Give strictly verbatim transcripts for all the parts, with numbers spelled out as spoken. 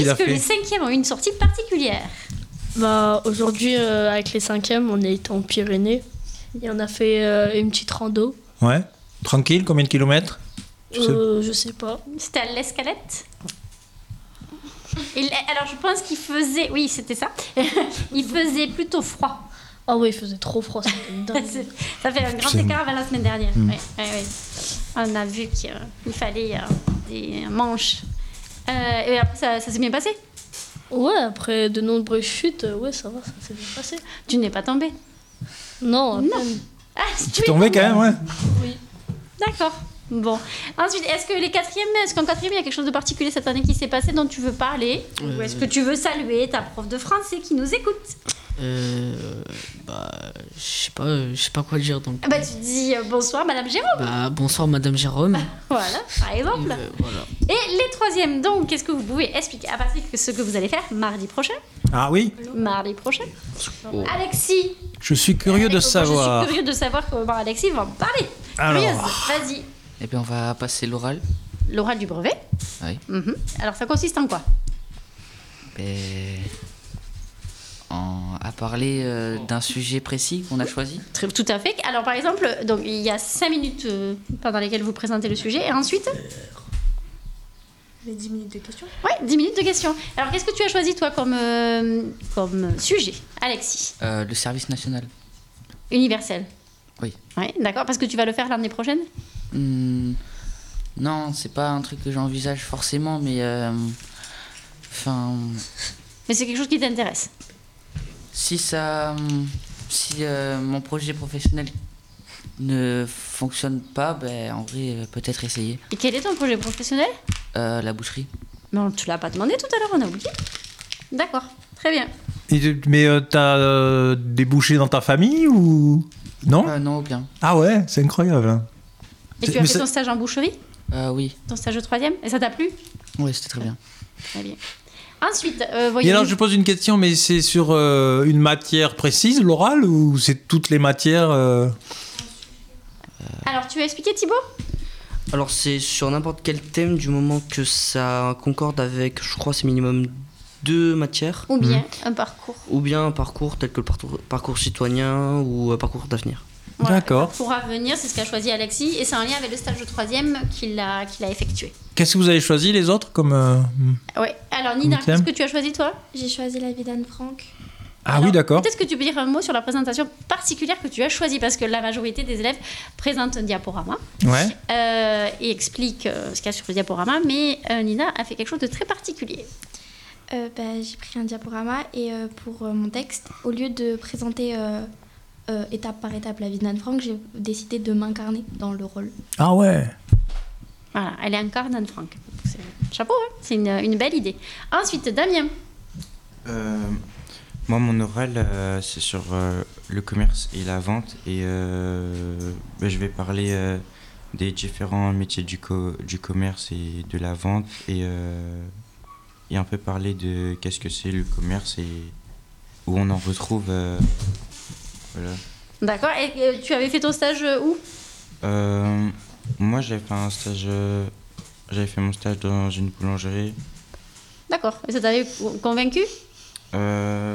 qu'il a Est-ce que fait. les cinquièmes ont une sortie particulière? Bah, aujourd'hui, euh, avec les cinquièmes, on est en Pyrénées. Et on a fait euh, une petite rando. Ouais. Tranquille, combien de kilomètres? Je sais- Euh, je sais pas. C'était à l'Escalette. Il- alors je pense qu'il faisait, oui c'était ça, il faisait plutôt froid. Ah oui, il faisait trop froid. c'était dingue. C'est- Ça fait un grand C'est- écart avec la semaine dernière. Mm. Ouais, ouais, ouais. On a vu qu'il il fallait euh, des manches. Euh, et après ça, ça s'est bien passé. Ouais, après de nombreuses chutes, euh, ouais, ça va, ça s'est bien passé. Tu n'es pas tombé. Non, à Non. peine. Ah, tu Tu es tombais quand même, ouais. Oui. D'accord. Bon. Ensuite, est-ce que les quatrièmes, est-ce qu'en quatrième, il y a quelque chose de particulier cette année qui s'est passé dont tu veux parler? Euh, Ou est-ce que tu veux saluer ta prof de français qui nous écoute? Euh, bah, je sais pas, euh, je sais pas quoi dire donc. Ah bah, tu dis euh, bonsoir, Madame Jérôme. Bah, bonsoir Madame Jérôme. Voilà, par Et, exemple. euh, voilà. Et les troisièmes, donc, qu'est-ce que vous pouvez expliquer à Patrick ce que vous allez faire mardi prochain? Ah oui, Mardi prochain. Oh. Alexis. je suis curieux de Moi, savoir. Je suis curieux de savoir comment Alexis va en parler. Alors. Curieuse, vas-y. Eh bien, on va passer l'oral. L'oral du brevet. Oui. Mhm. Alors, ça consiste en quoi? Ben, en- à parler euh, d'un sujet précis qu'on a choisi. Très- Tout à fait. Alors, par exemple, donc, il y a cinq minutes euh, pendant lesquelles vous présentez le sujet. Et ensuite, Les dix minutes de questions. ouais, dix minutes de questions. Alors, qu'est-ce que tu as choisi, toi, comme, euh, comme sujet, Alexis? Euh, le service national. Universel. Oui. Ouais, d'accord, parce que tu vas le faire l'année prochaine? Hmm, non, c'est pas un truc que j'envisage forcément, mais euh, enfin, Mais c'est quelque chose qui t'intéresse. si ça, si euh, mon projet professionnel ne fonctionne pas, ben en vrai, euh, peut-être essayer. Et quel est ton projet professionnel? Euh, la boucherie. Non, tu l'as pas demandé tout à l'heure, on a oublié. D'accord, très bien. Et tu- mais euh, t'as euh, des bouchées dans ta famille ou. Non Euh, non, aucun. Ah ouais, c'est incroyable. Et C'est- tu as mais fait c'est- ton stage en boucherie? Euh, oui, Ton stage de troisième? Et ça t'a plu? oui, c'était très bien. Très bien. Ensuite, euh, Et voyez alors je pose une question, mais c'est sur euh, une matière précise, l'oral, ou c'est toutes les matières euh, Alors, tu as expliqué, Thibaut? Alors c'est sur n'importe quel thème du moment que ça concorde avec, je crois, c'est minimum deux matières, Ou bien un parcours? ou bien un parcours tel que le parcours, parcours citoyen ou un parcours d'avenir. Voilà, D'accord. Pour avenir, c'est ce qu'a choisi Alexis, et c'est en lien avec le stage de troisième qu'il a, qu'il a effectué. Qu'est-ce que vous avez choisi les autres comme euh, Ouais. Alors, Nina, Huitième. qu'est-ce que tu as choisi, toi? J'ai choisi la vie d'Anne Frank. Ah Alors, oui, d'accord. Peut-être que tu peux dire un mot sur la présentation particulière que tu as choisie, parce que la majorité des élèves présentent un diaporama Ouais. euh, et expliquent euh, ce qu'il y a sur le diaporama, mais euh, Nina a fait quelque chose de très particulier. Euh, bah, j'ai pris un diaporama et euh, pour euh, mon texte, au lieu de présenter euh, euh, étape par étape la vie d'Anne Frank, j'ai décidé de m'incarner dans le rôle. Ah ouais. Voilà, elle est incarne Anne Frank. C'est- Chapeau, hein, c'est une, une belle idée. Ensuite, Damien. Euh, moi, mon oral, euh, c'est sur euh, le commerce et la vente. Et euh, ben, je vais parler euh, des différents métiers du, co- du commerce et de la vente. Et, euh, et un peu parler de qu'est-ce que c'est le commerce et où on en retrouve. euh, voilà. D'accord, et euh, tu avais fait ton stage euh, où? Euh, moi, j'avais fait un stage. euh, j'avais fait mon stage dans une boulangerie. D'accord, et ça t'avait convaincu? Euh,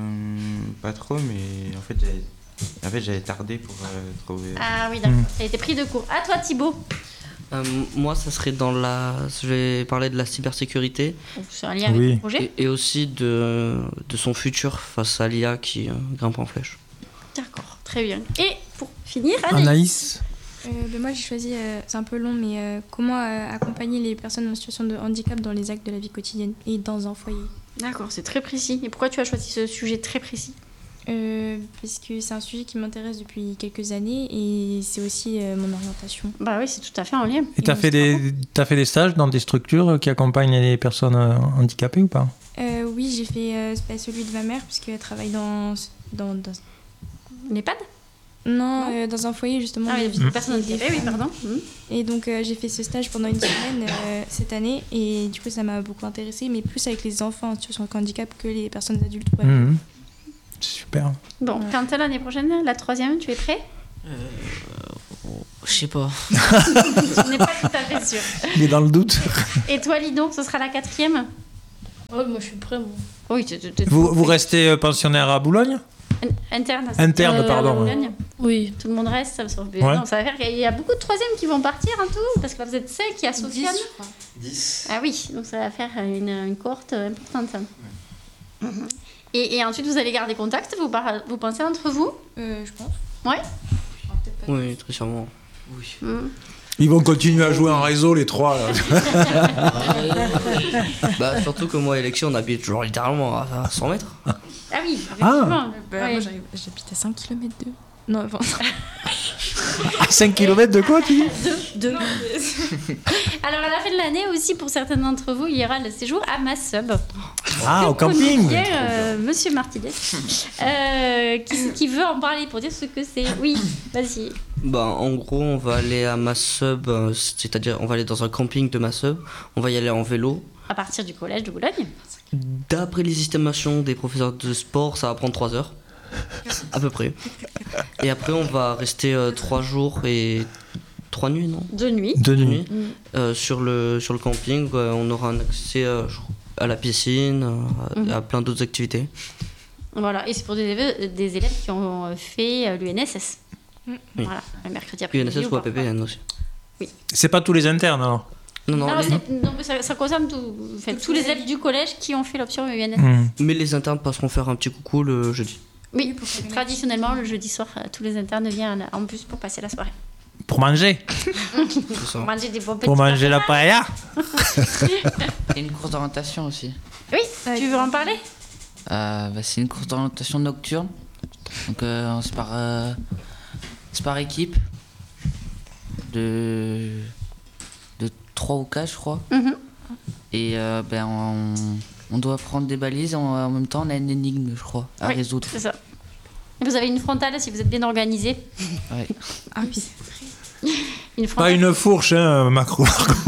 pas trop, mais en fait, j'avais, en fait, j'avais tardé pour euh, trouver. Ah oui, d'accord, Mm. ça a été pris de court. À toi, Thibaut. Euh, moi, ça serait dans la, je vais parler de la cybersécurité Donc, c'est un lien avec Oui. le projet. et, et aussi de, de son futur face à l'I A qui euh, grimpe en flèche. D'accord, très bien. Et pour finir, Anaïs. Anaïs. Euh, ben moi j'ai choisi, euh, c'est un peu long, mais euh, comment euh, accompagner les personnes en situation de handicap dans les actes de la vie quotidienne et dans un foyer. D'accord, c'est très précis. Et pourquoi tu as choisi ce sujet très précis? Euh, parce que c'est un sujet qui m'intéresse depuis quelques années et c'est aussi euh, mon orientation. Bah oui, c'est tout à fait en lien. Et t'as fait, des, t'as fait des stages dans des structures qui accompagnent les personnes euh, handicapées ou pas? Euh, oui, j'ai fait euh, bah, celui de ma mère puisqu'elle travaille dans, dans, dans L'EHPAD? non, euh, dans un foyer justement. Ah oui, de- des personnes des handicapées, oui, femmes. pardon. Mhm. Et donc euh, j'ai fait ce stage pendant une semaine euh, cette année et du coup ça m'a beaucoup intéressée, mais plus avec les enfants en situation de handicap que les personnes adultes. Ouais. Mhm. Super. Bon, Ouais. quand l'année prochaine, la troisième, tu es prêt? Euh, je sais pas. Je n'ai pas tout à fait sûr. Il est dans le doute. Et toi, Lido, ce sera la quatrième? Oh, moi je suis prêt, moi. Oui, tu, tu, tu- Vous, vous restez euh, pensionnaire à Boulogne? In- Interne. c'est- Interne, euh, pardon, à ouais. Boulogne. Oui. Tout le monde reste, ça, sauf- Ouais. non, ça va faire qu'il y a beaucoup de troisièmes qui vont partir en tout, parce que là, vous êtes cinq, il y a Sofiane. dix. Ah oui, donc ça va faire une, une cohorte euh, importante. Ça. Mhm. Et, et ensuite, vous allez garder contact, vous, par- vous pensez entre vous? Euh, je pense. Ouais. Oui, très sûrement. Mhm. Ils vont continuer à jouer en réseau, les trois. Là. Bah, surtout que moi, élection, on habite genre littéralement à à cent mètres. Ah oui, effectivement. Bah, Ouais. Moi, j'arrive- j'habite à cinq kilomètres de. Non, enfin. À cinq kilomètres de quoi, tu dis? Deux. Alors, à la fin de l'année aussi, pour certains d'entre vous, il y aura le séjour à Massub. Ah, au Que connaît camping. bien, euh, Monsieur Martinez, euh, qui, qui veut en parler pour dire ce que c'est. Oui, vas-y. Bah, en gros, on va aller à Massub, euh, c'est-à-dire on va aller dans un camping de Massub. On va y aller en vélo. À partir du collège de Boulogne. D'après les estimations des professeurs de sport, ça va prendre trois heures. À peu près. Et après, on va rester euh, trois jours et trois nuits, non? De nuit. De Deux nuit. nuits. Euh, sur, le, sur le camping, euh, on aura un accès euh, à la piscine, euh, Mhm. à plein d'autres activités. Voilà, et c'est pour des élèves, des élèves qui ont euh, fait l'U N S S. Mm. Voilà, le mercredi Puis après-midi. N S S ou A P parfois. P N aussi. C'est pas tous les internes, alors? Non, non, Alors, les- c'est- non, mais ça, ça concerne tout- enfin, tous les élèves du collège qui ont fait l'option U N S S. Hmm. mais les internes passeront faire un petit coucou le jeudi. Oui, traditionnellement, le jeudi soir, euh, tous les internes viennent en bus pour passer la soirée. Pour manger? C'est ça. Pour manger des bons petits Pour manger la paella? Et une course d'orientation aussi. Oui, tu veux en parler? Euh, bah, c'est une course d'orientation nocturne. Donc euh, c'est par, euh, c'est par équipe de, de trois ou quatre, je crois. Mhm. Et euh, ben, on, on doit prendre des balises, en, en même temps on a une énigme, je crois, à Oui. résoudre. C'est ça. Vous avez une frontale si vous êtes bien organisé. Ouais. Ah oui. Une Pas frontale. une fourche, hein, Macron.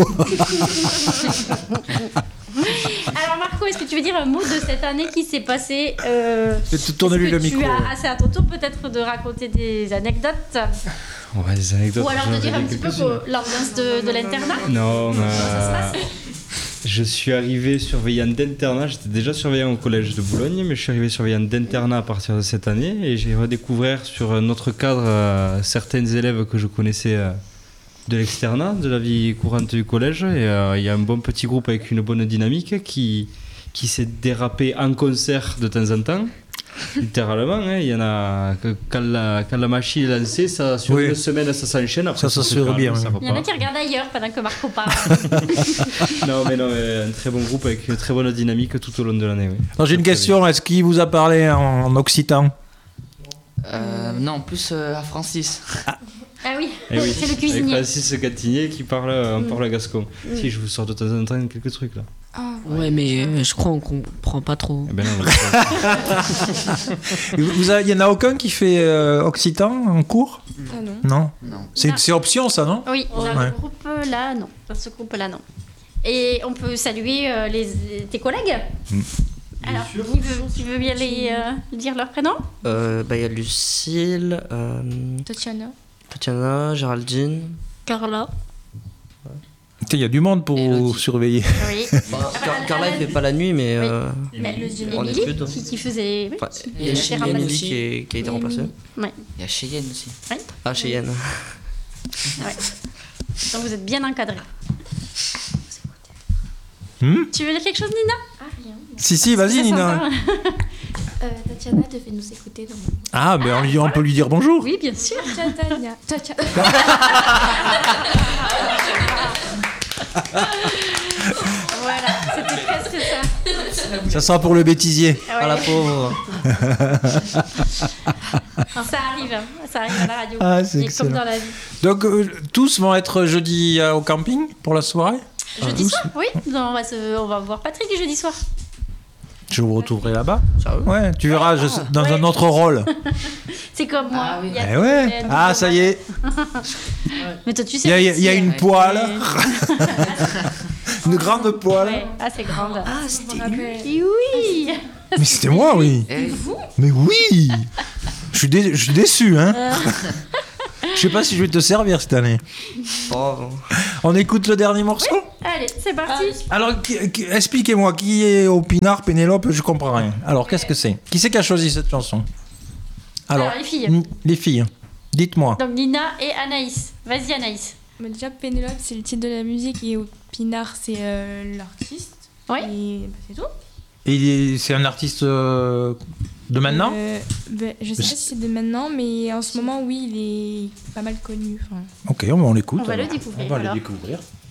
Alors Marco, est-ce que tu veux dire un mot de cette année qui s'est passée euh, Tournez-lui est-ce le que micro. Tu as assez à ton tour peut-être de raconter des anecdotes Ouais, des anecdotes. ou alors j'en de dire avais un petit peu quelques-unes. que- l'ambiance de, de l'internat. Non, Comment euh, ça se passe je suis arrivé surveillant d'internat. J'étais déjà surveillant au collège de Boulogne, mais je suis arrivé surveillant d'internat à partir de cette année et j'ai redécouvert sur notre cadre euh, certains élèves que je connaissais euh, de l'externat, de la vie courante du collège. Et euh, il y a un bon petit groupe avec une bonne dynamique qui, qui s'est dérapé en concert de temps en temps. Littéralement, hein, il y en a que- quand la, quand la machine est lancée, ça, sur Oui. une semaine ça s'enchaîne. Après, Ça, ça se se calme, bien, ça oui. Il y en a repart. qui regardent ailleurs pendant que Marco parle. Non, mais non, mais un très bon groupe avec une très bonne dynamique tout au long de l'année. Oui. Alors, j'ai une question. Est-ce qu'il vous a parlé en, en occitan? Euh, non, en plus euh, à Francis. Ah oui, Eh oui, c'est le avec cuisinier. Francis Gatinier qui parle, euh, on Mm. parle gascon. Mm. Si, je vous sors de temps en temps quelques trucs là. Ah, Ouais, mais euh, je crois qu'on comprend pas trop. Eh ben non, mais- Vous a- Il y en a aucun qui fait euh, occitan en cours? ah non. Non. Non. C'est Non. c'est option, ça, non? Oui, dans Ouais. le groupe là, non. Dans ce groupe-là, non. Et on peut saluer euh, les, tes collègues. Mm. Alors, qui veut, qui veut bien les, euh, dire leur prénom? Euh, bah, il y a Lucille, euh, Tatiana. Tatiana, Géraldine. Carla. Il y a du monde pour Elodie. surveiller. Oui. Bah, Car- Carla, elle fait pas la nuit, mais Oui. euh, Mais en Émilie, études. qui, qui faisait. Oui, Enfin, qui- il y a qui Cheyenne était remplacée. Émilie qui, est- qui a été remplacée. Ouais. Il y a Cheyenne aussi. Ah, Cheyenne. Ouais. Donc vous êtes bien encadrés. Hmm? Tu veux dire quelque chose, Nina? Ah, rien. Si, si, vas-y, C'est Nina. sympa. Euh, Tatiana devait nous écouter dans mon... Ah, ben on, lui- on peut lui dire bonjour. Oui, bien sûr. Tatiana. Tatiana. Voilà, c'était presque ça. Ça sera pour le bêtisier. Ah Ah, la ouais. pauvre. Ça arrive, hein. Ça arrive à la radio. Ah, c'est Et excellent. comme dans la vie. Donc, euh, tous vont être jeudi euh, au camping pour la soirée? Jeudi tous soir, oui. Non, on, va se- on va voir Patrick jeudi soir. Je vous retrouverai là-bas. Sérieux? Ouais, tu verras, je- dans Ouais. un autre rôle. C'est comme moi. Ah oui. Il y a- Eh ouais. il y a- Ah, ça y est. Mais toi, tu Il sais. y a, il y a- il y a aussi, une ouais. poêle. Mais- Une grande poêle. Ouais. Ah, c'est grande. Ah, c'était Et oui. Mais c'était moi, oui. Eh oui. Mais oui. Je suis, dé- je suis déçu, hein. Je sais pas si je vais te servir cette année. Oh. On écoute le dernier morceau? Allez, c'est parti. Alors, qui- qui- expliquez-moi, qui est au pinard, Pénélope, je comprends rien. Alors, qu'est-ce que c'est? Qui c'est qui a choisi cette chanson? Alors, les filles. n- Les filles, dites-moi. Donc Nina et Anaïs. Vas-y Anaïs. Bah, déjà, Pénélope, c'est le titre de la musique et Pinard, c'est euh, l'artiste. Oui. Et bah, c'est tout. Et il est- c'est un artiste euh, de maintenant? Euh, bah, Je sais pas si c'est de maintenant, mais en ce moment, oui, il est pas mal connu. Enfin, Ok, on, on l'écoute. On va le alors. découvrir, On va alors. le découvrir.